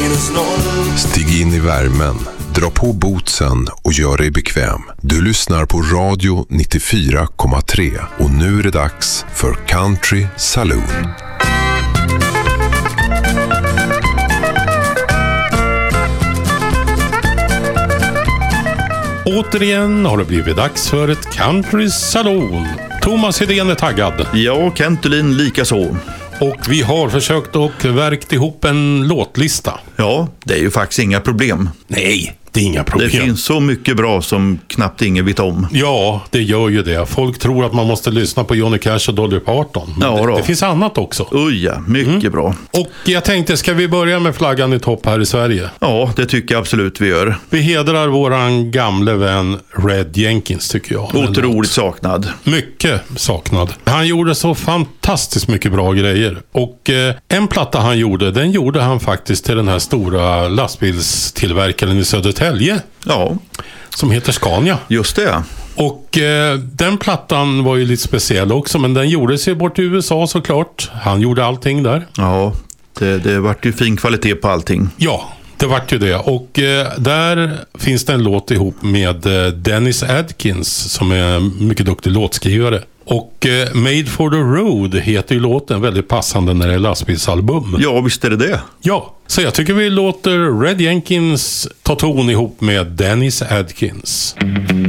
-0. Stig in i värmen, dra på bootsen och gör dig bekväm. Du lyssnar på Radio 94,3 och nu är det dags för Country Saloon. Återigen har det blivit dags för ett Country Saloon. Thomas Hedén är taggad. Ja, Kent Thulin lika så. Och vi har försökt och verkt ihop en låtlista. Ja, det är ju faktiskt inga problem. Nej, det är inga problem. Det finns så mycket bra som knappt ingen vet om. Ja, det gör ju det. Folk tror att man måste lyssna på Johnny Cash och Dolly Parton. Men Ja, det finns annat också. Ja, mycket bra. Och jag tänkte, ska vi börja med flaggan i topp här i Sverige? Ja, det tycker jag absolut vi gör. Vi hedrar våran gamle vän Red Jenkins, tycker jag. Otroligt saknad. Mycket saknad. Han gjorde så fantastiskt mycket bra grejer. Och en platta han gjorde, den gjorde han faktiskt till den här stora lastbilstillverkaren i Södertälje. Ja. Som heter Scania. Just det. Och den plattan var ju lite speciell också, men den gjordes ju bort i USA såklart. Han gjorde allting där. Ja, det vart ju fin kvalitet på allting. Ja, det vart ju det. Och där finns det en låt ihop med Dennis Adkins som är en mycket duktig låtskrivare. Och Made for the Road heter ju låten, väldigt passande när det är lastbilsalbum. Ja, visst är det. Ja, så jag tycker vi låter Red Jenkins ta ton ihop med Dennis Adkins.